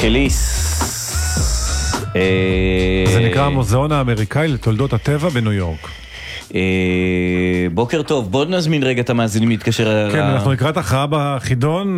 אליס. זה נקרא המוזיאון האמריקאי לתולדות הטבע בניו יורק. בוקר טוב, בוא נזמין רגע את המאזינים להתקשר. כן, אנחנו לקראת הכרעה בחידון.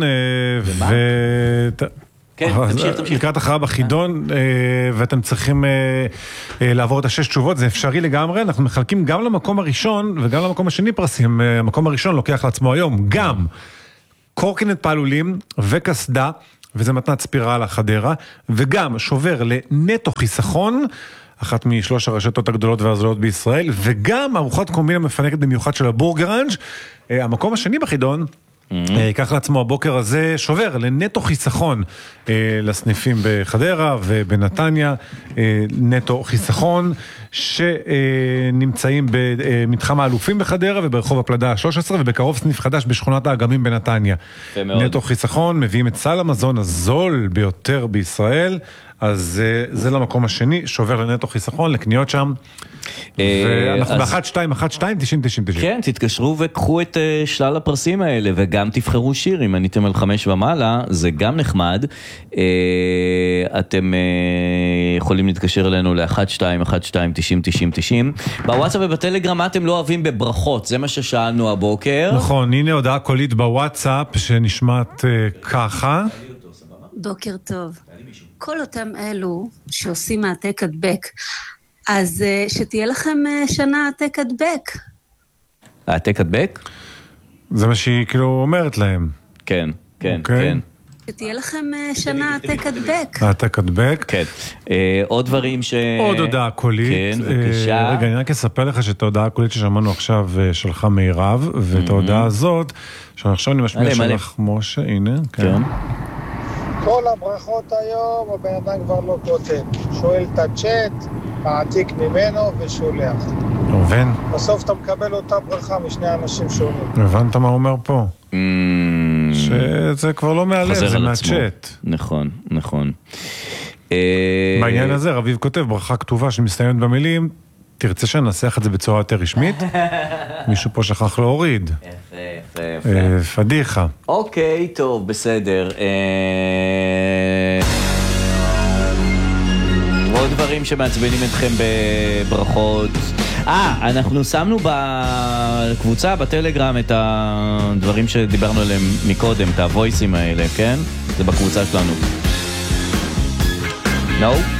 כן, תמשיך. לקראת הכרעה בחידון, ואתם צריכים לעבור את 6 תשובות, זה אפשרי לגמרי. אנחנו מחלקים גם למקום הראשון וגם למקום השני פרסים. המקום הראשון לוקח לעצמו היום גם קורקינט פעלולים וקסדה, וזה מתנת ספירה לחדרה, וגם שובר לנטו חיסכון, אחת משלוש הרשתות הגדולות והזולות בישראל, וגם ארוחת קומבינה מפנקת במיוחד של הבורגראנג'. המקום השני בחידון, ייקח לעצמו הבוקר הזה שובר לנטו חיסכון לסניפים בחדרה ובנתניה, נטו חיסכון שנמצאים במתחם האלופים בחדרה וברחוב הפלדה ה-13 ובקרוב סניף חדש בשכונת האגמים בנתניה. נטו חיסכון מביאים את סל המזון הזול ביותר בישראל, אז זה למקום השני, שובר לנטו חיסכון, לקניות שם. ואנחנו ב-1212-90-90. כן, תתקשרו וקחו את שלל הפרסים האלה, וגם תבחרו שיר, אם עניתם על 5 ומעלה, זה גם נחמד. אתם יכולים להתקשר אלינו ל-1212-90-90. בוואטסאפ ובטלגרם, מה אתם לא אוהבים בברכות? זה מה ששאלנו הבוקר. נכון, הנה הודעה קולית בוואטסאפ שנשמעת ככה. בוקר טוב. כל אותם אלו שעושים העתק הדבק, אז שתהיה לכם שנה העתק הדבק. העתק הדבק? זה מה שהיא כאילו אומרת להם. כן, כן, אוקיי. כן. שתהיה לכם שנה העתק הדבק. העתק הדבק. כן. עוד דברים עוד הודעה קולית. כן, בבקשה. רגע, אני רק אספר לך שאת ההודעה הקולית ששמענו עכשיו שלך מירב, ואת ההודעה הזאת, שעכשיו אני משמיע שלך משה, הנה, כן. כל הברכות היום, הבן אדם כבר לא כותב. שואל את הצ'אט, מעתיק ממנו ושולח. ראובן. בסוף אתה מקבל אותה ברכה משני אנשים שונים. הבנת מה הוא אומר פה? שזה כבר לא מעלה, זה מהצ'אט. נכון, נכון. בעניין הזה רביב כותב, ברכה כתובה שמסתיימת במילים, תרצה שננסח את זה בצורה יותר רשמית? מישהו פה שכח להוריד. יפה. פדיחה. אוקיי, טוב, בסדר. עוד דברים שמעצבנים אתכם בברכות. אנחנו שמנו בקבוצה, בטלגרם, את הדברים שדיברנו עליהם מקודם, את הוויסים האלה, כן? זה בקבוצה שלנו. No?